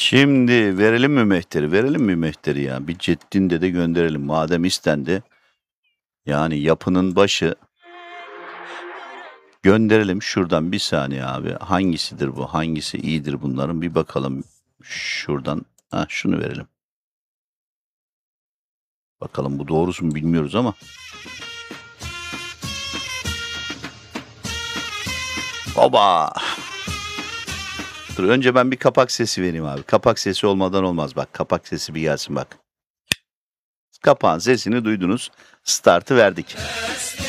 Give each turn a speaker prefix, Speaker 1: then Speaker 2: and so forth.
Speaker 1: Şimdi verelim mi mehteri? Verelim mi mehteri ya? Bir Ceddin de gönderelim. Madem istendi. Yani yapının başı. Gönderelim şuradan bir saniye abi. Hangisidir bu? Hangisi iyidir bunların? Bir bakalım. Şuradan. Ha, şunu verelim. Bakalım bu doğrusu mu bilmiyoruz ama. Oba! Dur önce ben bir kapak sesi vereyim abi. Kapak sesi olmadan olmaz bak. Kapak sesi bir gelsin bak. Kapağın sesini duydunuz. Startı verdik.